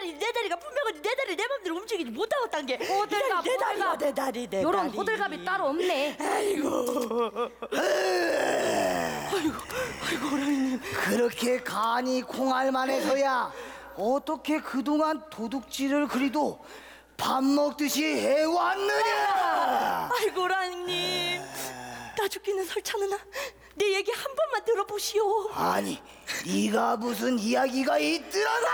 다리가 분명히 내 다리 내 맘대로 움직이지 못하고 딴 게. 호들갑, 내 다리야 호들갑. 내 다리 내 요런 다리. 호들갑이 따로 없네. 아이고 호랑이님. 그렇게 간이 콩알만해서야 어떻게 그동안 도둑질을 그리도 밥 먹듯이 해왔느냐? 아이고 호랑이님. 나 죽기는 설찮으나 내 얘기 한 번만 들어보시오. 아니, 네가 무슨 이야기가 있더라?